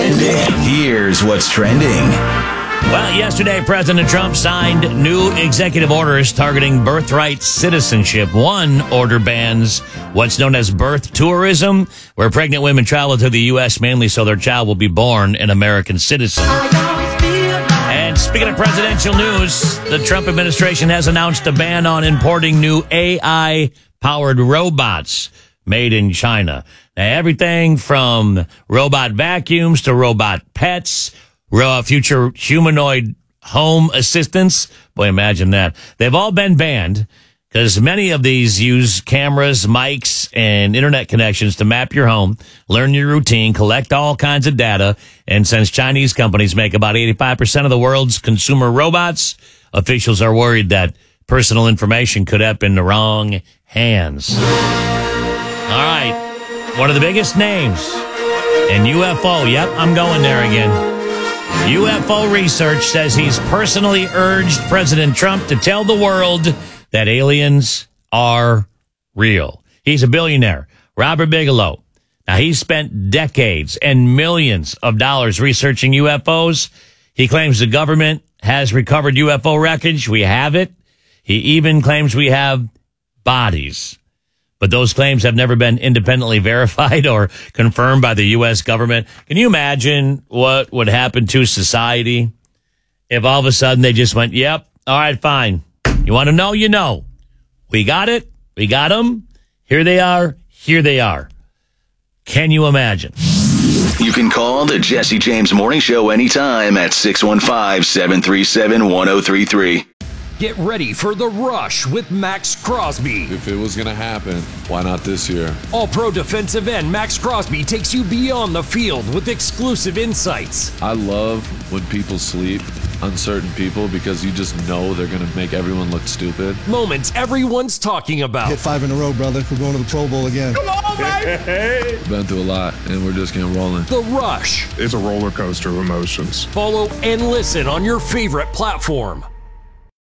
Here's what's trending. Well, yesterday, President Trump signed new executive orders targeting birthright citizenship. One order bans what's known as birth tourism, where pregnant women travel to the U.S. mainly so their child will be born an American citizen. And speaking of presidential news, the Trump administration has announced a ban on importing new AI-powered robots made in China. Now, everything from robot vacuums to robot pets, future humanoid home assistants. Boy, imagine that. They've all been banned because many of these use cameras, mics, and internet connections to map your home, learn your routine, collect all kinds of data. And since Chinese companies make about 85% of the world's consumer robots, officials are worried that personal information could end up in the wrong hands. All right. One of the biggest names in UFO. Yep, I'm going there again. UFO research says he's personally urged President Trump to tell the world that aliens are real. He's a billionaire, Robert Bigelow. Now, he spent decades and millions of dollars researching UFOs. He claims the government has recovered UFO wreckage. We have it. He even claims we have bodies. But those claims have never been independently verified or confirmed by the U.S. government. Can you imagine what would happen to society if all of a sudden they just went, yep, all right, fine. You want to know? You know. We got it. We got them. Here they are. Here they are. Can you imagine? You can call the Jesse James Morning Show anytime at 615-737-1033. Get ready for The Rush with Max Crosby. If it was going to happen, why not this year? All-pro defensive end Max Crosby takes you beyond the field with exclusive insights. I love when people sleep, uncertain people, because you just know they're going to make everyone look stupid. Moments everyone's talking about. Hit 5 in a row, brother. We're going to the Pro Bowl again. Come on, baby! We've been through a lot, and we're just getting rolling. The Rush. It's a roller coaster of emotions. Follow and listen on your favorite platform.